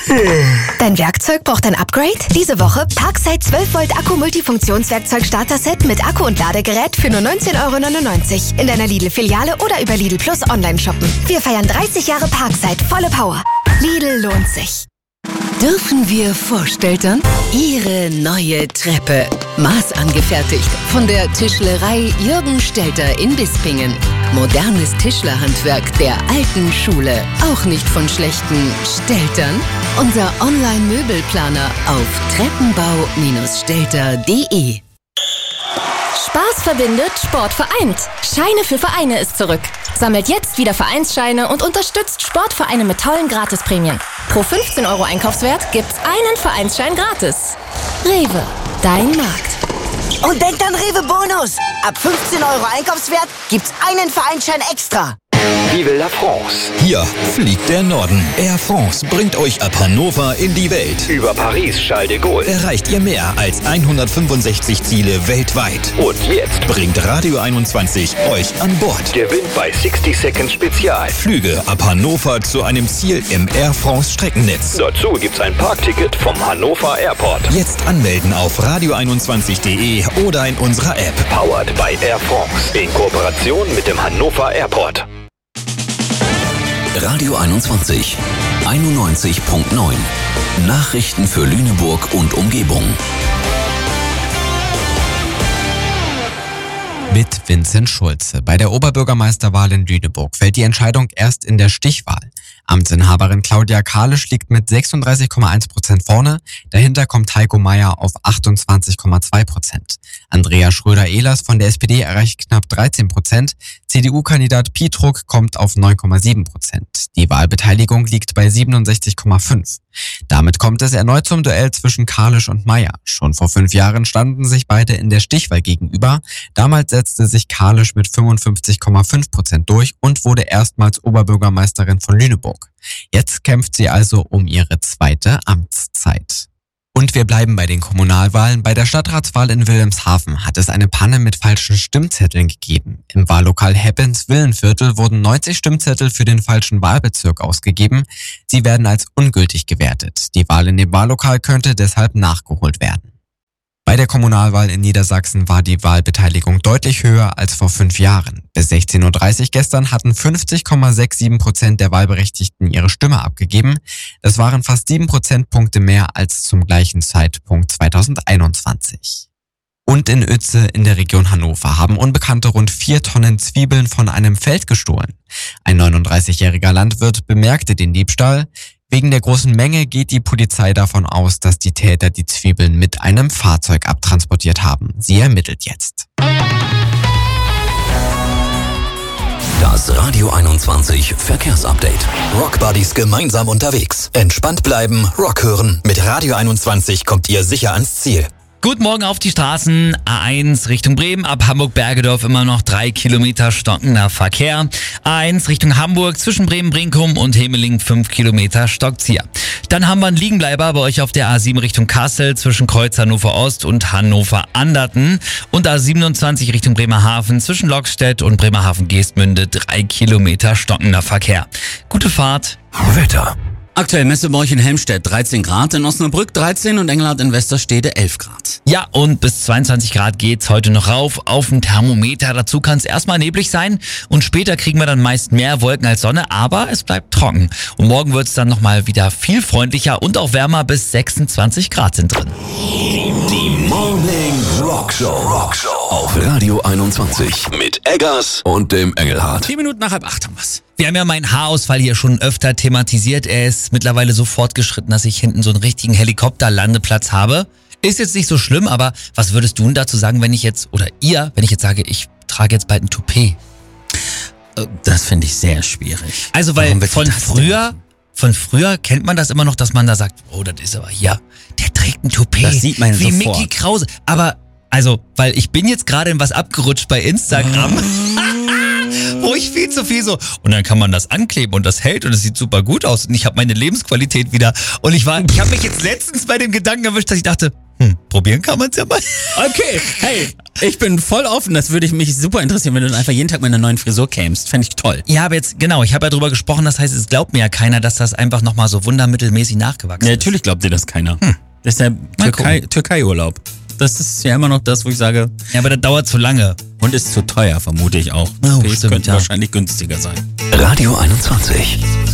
Dein Werkzeug braucht ein Upgrade? Diese Woche Parkside 12 Volt Akku Multifunktionswerkzeug Starter-Set mit Akku und Ladegerät für nur 19,99 € in deiner Lidl-Filiale oder über Lidl Plus online shoppen. Wir feiern 30 Jahre Parkside, volle Power. Lidl lohnt sich. Dürfen wir vorstelltern? Ihre neue Treppe. Maßangefertigt von der Tischlerei Jürgen Stelter in Bispingen. Modernes Tischlerhandwerk der alten Schule. Auch nicht von schlechten Steltern. Unser Online-Möbelplaner auf treppenbau-stelter.de. Spaß verbindet, Sport vereint. Scheine für Vereine ist zurück. Sammelt jetzt wieder Vereinsscheine und unterstützt Sportvereine mit tollen Gratisprämien. Pro 15 € Einkaufswert gibt's einen Vereinsschein gratis. Rewe, dein Markt. Und denkt an Rewe Bonus. Ab 15 € Einkaufswert gibt's einen Vereinsschein extra. Vive la France. Hier fliegt der Norden. Air France bringt euch ab Hannover in die Welt. Über Paris, Charles de Gaulle. Erreicht ihr mehr als 165 Ziele weltweit. Und jetzt bringt Radio 21 euch an Bord. Gewinnt bei 60 Seconds Spezial. Flüge ab Hannover zu einem Ziel im Air France Streckennetz. Dazu gibt's ein Parkticket vom Hannover Airport. Jetzt anmelden auf radio21.de oder in unserer App. Powered by Air France. In Kooperation mit dem Hannover Airport. Radio 21 91.9. Nachrichten für Lüneburg und Umgebung. Mit Vincent Schulze. Bei der Oberbürgermeisterwahl in Lüneburg fällt die Entscheidung erst in der Stichwahl. Amtsinhaberin Claudia Kalisch liegt mit 36,1% vorne. Dahinter kommt Heiko Mayer auf 28,2%. Andrea Schröder-Ehlers von der SPD erreicht knapp 13%. CDU-Kandidat Pietruk kommt auf 9,7%. Die Wahlbeteiligung liegt bei 67,5%. Damit kommt es erneut zum Duell zwischen Kalisch und Mayer. Schon vor 5 Jahren standen sich beide in der Stichwahl gegenüber. Damals setzte sich Kalisch mit 55,5% durch und wurde erstmals Oberbürgermeisterin von Lüneburg. Jetzt kämpft sie also um ihre zweite Amtszeit. Und wir bleiben bei den Kommunalwahlen. Bei der Stadtratswahl in Wilhelmshaven hat es eine Panne mit falschen Stimmzetteln gegeben. Im Wahllokal Heppens-Villenviertel wurden 90 Stimmzettel für den falschen Wahlbezirk ausgegeben. Sie werden als ungültig gewertet. Die Wahl in dem Wahllokal könnte deshalb nachgeholt werden. Bei der Kommunalwahl in Niedersachsen war die Wahlbeteiligung deutlich höher als vor 5 Jahren. Bis 16:30 Uhr gestern hatten 50,67% der Wahlberechtigten ihre Stimme abgegeben. Das waren fast 7 Prozentpunkte mehr als zum gleichen Zeitpunkt 2021. Und in Uetze in der Region Hannover haben Unbekannte rund 4 Tonnen Zwiebeln von einem Feld gestohlen. Ein 39-jähriger Landwirt bemerkte den Diebstahl. Wegen der großen Menge geht die Polizei davon aus, dass die Täter die Zwiebeln mit einem Fahrzeug abtransportiert haben. Sie ermittelt jetzt. Das Radio 21 Verkehrsupdate. Rockbuddies gemeinsam unterwegs. Entspannt bleiben, Rock hören. Mit Radio 21 kommt ihr sicher ans Ziel. Guten Morgen auf die Straßen. A1 Richtung Bremen, ab Hamburg-Bergedorf immer noch 3 Kilometer stockender Verkehr. A1 Richtung Hamburg, zwischen Bremen-Brinkum und Hemeling 5 Kilometer Stockzieher. Dann haben wir einen Liegenbleiber bei euch auf der A7 Richtung Kassel, zwischen Kreuz Hannover Ost und Hannover Anderten. Und A27 Richtung Bremerhaven, zwischen Lokstedt und Bremerhaven-Geestmünde 3 Kilometer stockender Verkehr. Gute Fahrt. Wetter. Aktuell Messe bei euch in Helmstedt 13 Grad, in Osnabrück 13 und Engelhardt in Westerstede 11 Grad. Ja, und bis 22 Grad geht's heute noch rauf auf dem Thermometer. Dazu kann es erstmal neblig sein und später kriegen wir dann meist mehr Wolken als Sonne, aber es bleibt trocken. Und morgen wird's dann nochmal wieder viel freundlicher und auch wärmer, bis 26 Grad sind drin. Die Morning Rockshow auf Radio 21 mit Eggers und dem Engelhardt. 4 Minuten nach 7:30 haben wir's. Wir haben ja meinen Haarausfall hier schon öfter thematisiert. Er ist mittlerweile so fortgeschritten, dass ich hinten so einen richtigen Helikopterlandeplatz habe. Ist jetzt nicht so schlimm, aber was würdest du denn dazu sagen, wenn ich jetzt sage, ich trage jetzt bald ein Toupet? Das finde ich sehr schwierig. Also weil von früher kennt man das immer noch, dass man da sagt, oh, das ist aber hier, der trägt ein Toupet. Das sieht man wie sofort. Mickey Krause. Aber, weil ich bin jetzt gerade in was abgerutscht bei Instagram. Wo ich viel zu viel so. Und dann kann man das ankleben und das hält und es sieht super gut aus. Und ich habe meine Lebensqualität wieder. Und ich habe mich jetzt letztens bei dem Gedanken erwischt, dass ich dachte, Probieren kann man es ja mal. Okay, hey, ich bin voll offen. Das würde mich super interessieren, wenn du dann einfach jeden Tag mit einer neuen Frisur kämst. Fände ich toll. Ja, aber jetzt, genau, ich habe ja drüber gesprochen, das heißt, es glaubt mir ja keiner, dass das einfach nochmal so wundermittelmäßig nachgewachsen ist. Natürlich glaubt dir das keiner. Das ist ja Türkei-Urlaub. Das ist ja immer noch das, wo ich sage... Ja, aber das dauert zu lange. Und ist zu teuer, vermute ich auch. Oh, das könnte wahrscheinlich günstiger sein. Radio 21.